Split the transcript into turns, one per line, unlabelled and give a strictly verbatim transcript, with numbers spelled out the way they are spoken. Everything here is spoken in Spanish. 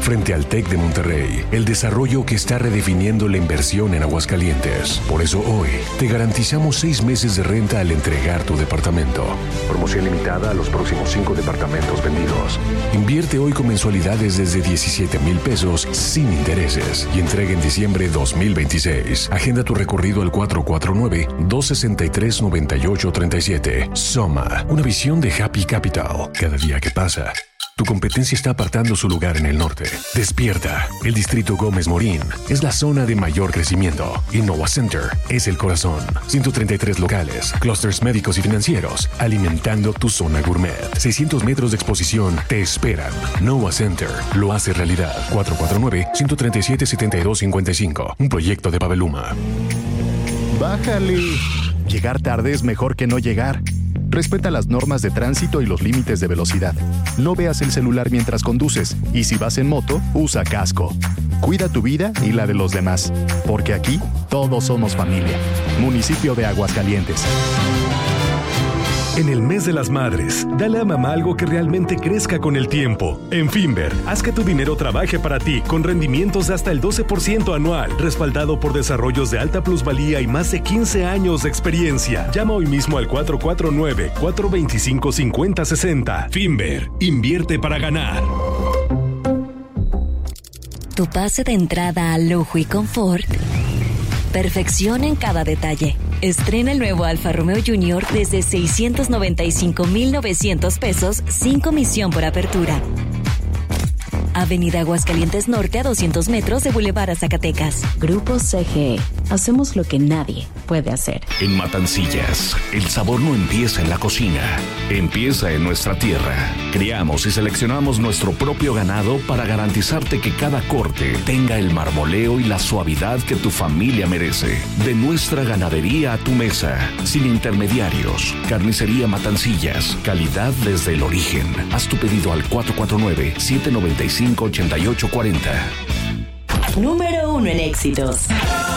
frente al TEC de Monterrey, el desarrollo que está redefiniendo la inversión en Aguascalientes. Por eso hoy te garantizamos seis meses de renta al entregar tu departamento. Promoción limitada a los próximos cinco departamentos vendidos. Invierte hoy con mensualidades desde diecisiete mil pesos sin intereses y entrega en diciembre dos mil veintiséis. Agenda tu recorrido al cuatro cuatro nueve, dos seis tres, nueve ocho tres siete. Soma, una visión de Happy Capital. Cada día que pasa, tu competencia está apartando su lugar en el norte. Despierta. El Distrito Gómez Morín es la zona de mayor crecimiento. Innova Center es el corazón. ciento treinta y tres locales, clústeres médicos y financieros, alimentando tu zona gourmet. seiscientos metros de exposición te esperan. Innova Center lo hace realidad. cuatro cuatro nueve, uno tres siete, siete dos cinco cinco. Un proyecto de Paveluma.
Bájale. Llegar tarde es mejor que no llegar. Respeta las normas de tránsito y los límites de velocidad. No veas el celular mientras conduces y si vas en moto, usa casco. Cuida tu vida y la de los demás, porque aquí todos somos familia. Municipio de Aguascalientes.
En el mes de las madres, dale a mamá algo que realmente crezca con el tiempo. En Finver, haz que tu dinero trabaje para ti con rendimientos de hasta el doce por ciento anual, respaldado por desarrollos de alta plusvalía y más de quince años de experiencia. Llama hoy mismo al cuatro cuatro nueve, cuatro dos cinco, cinco cero seis cero. Finver, invierte para ganar.
Tu pase de entrada al lujo y confort. Perfección en cada detalle. Estrena el nuevo Alfa Romeo Junior desde seiscientos noventa y cinco mil novecientos pesos sin comisión por apertura. Avenida Aguascalientes Norte a doscientos metros de Boulevard a Zacatecas.
Grupo C G E. Hacemos lo que nadie puede hacer.
En Matancillas, el sabor no empieza en la cocina, empieza en nuestra tierra. Criamos y seleccionamos nuestro propio ganado para garantizarte que cada corte tenga el marmoleo y la suavidad que tu familia merece. De nuestra ganadería a tu mesa, sin intermediarios. Carnicería Matancillas, calidad desde el origen. Haz tu pedido al cuatro cuatro nueve, siete nueve cinco, ocho ocho cuatro cero.
Número uno en éxitos.